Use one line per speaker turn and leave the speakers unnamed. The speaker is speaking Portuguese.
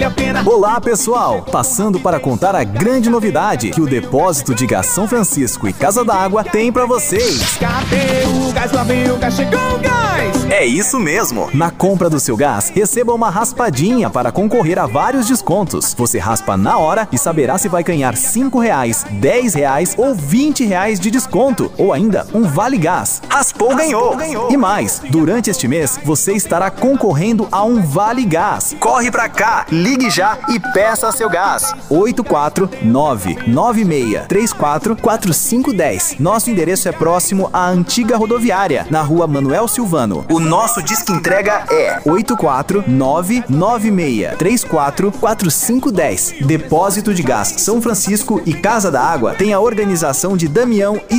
a pena.
Olá, pessoal! Passando para contar a grande novidade que o Depósito de Gás São Francisco e Casa d'Água tem para vocês.
Cadê o gás? Lá vem o gás, chegou o gás!
É isso mesmo! Na compra do seu gás, receba uma raspadinha para concorrer a vários descontos. Você raspa na hora e saberá se vai ganhar R$5, R$10 ou R$20 de desconto, ou ainda um Vale Gás. Raspou, ganhou! E mais, durante este mês, você estará concorrendo a um Vale Gás. Corre pra cá, ligue já e peça seu gás. 849-9634-4510. Nosso endereço é próximo à antiga rodoviária, na rua Manuel Silvano. O nosso disque entrega é 849-9634-4510. Depósito de Gás São Francisco e Casa d'Água tem a organização de Damião e